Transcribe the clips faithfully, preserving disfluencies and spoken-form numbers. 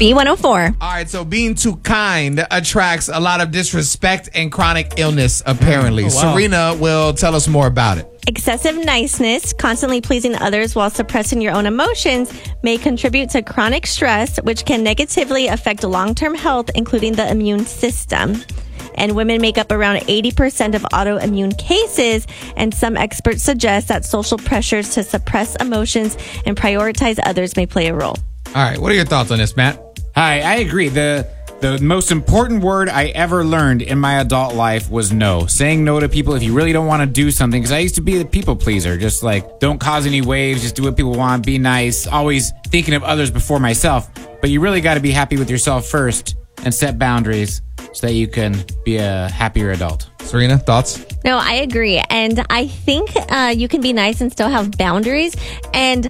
B one oh four. All right, so being too kind attracts a lot of disrespect and chronic illness, apparently. Oh, wow. Serena will tell us more about it. Excessive niceness, constantly pleasing others while suppressing your own emotions, may contribute to chronic stress, which can negatively affect long-term health, including the immune system. And women make up around eighty percent of autoimmune cases, and some experts suggest that social pressures to suppress emotions and prioritize others may play a role. All right, what are your thoughts on this, Matt? Hi, I agree. The the most important word I ever learned in my adult life was no. Saying no to people if you really don't want to do something. Because I used to be the people pleaser. Just like, don't cause any waves. Just do what people want. Be nice. Always thinking of others before myself. But you really got to be happy with yourself first and set boundaries so that you can be a happier adult. Serena, thoughts? No, I agree. And I think uh, you can be nice and still have boundaries. And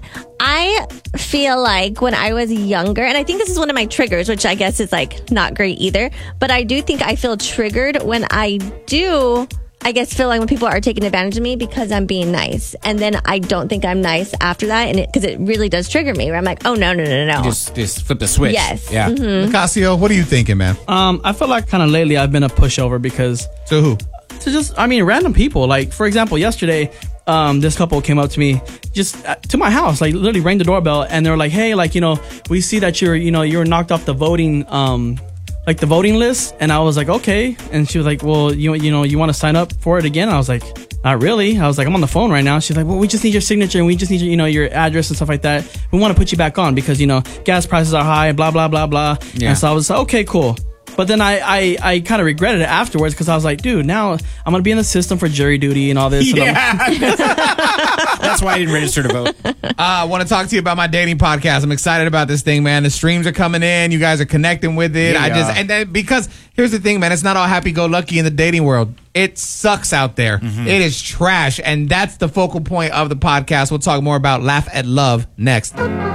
I feel like when I was younger, and I think this is one of my triggers, which I guess is like not great either, but I do think I feel triggered when I do, I guess, feel like when people are taking advantage of me because I'm being nice. And then I don't think I'm nice after that. And it, because it really does trigger me where I'm like, oh, no, no, no, no. You just, just flip the switch. Yes. Yeah. Mm-hmm. Nicasio, what are you thinking, man? Um, I feel like kind of lately I've been a pushover because To who? to just, I mean, random people. Like, for example, yesterday, um, this couple came up to me just uh, to my house, like literally rang the doorbell, and they're like, hey, like, you know, we see that you're, you know, you're knocked off the voting, um, like the voting list. And I was like, okay. And she was like, well, you, you know, you want to sign up for it again? I was like, not really. I was like, I'm on the phone right now. She's like, well, we just need your signature and we just need your, you know, your address and stuff like that. We want to put you back on because, you know, gas prices are high, blah, blah, blah, blah. Yeah. And so I was like, okay, cool. But then I, I, I kind of regretted it afterwards because I was like, dude, now I'm going to be in the system for jury duty and all this. And I'm- Yeah. That's why I didn't register to vote. Uh, I want to talk to you about my dating podcast. I'm excited about this thing, man. The streams are coming in. You guys are connecting with it. Yeah. I just and then, because here's the thing, man. It's not all happy-go-lucky in the dating world. It sucks out there. Mm-hmm. It is trash, and that's the focal point of the podcast. We'll talk more about Laugh at Love next.